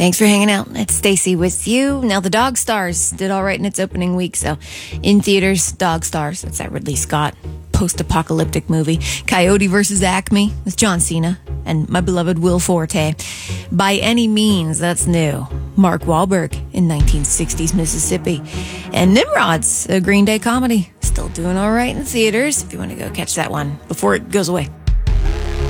Thanks for hanging out. It's Stacy with you. Now, The Dog Stars did all right in its opening week, so in theaters, Dog Stars. That's that Ridley Scott post-apocalyptic movie. Coyote vs. Acme with John Cena and my beloved Will Forte. By Any Means, that's new. Mark Wahlberg in 1960s Mississippi. And Nimrod's a Green Day comedy. Still doing all right in theaters if you want to go catch that one before it goes away.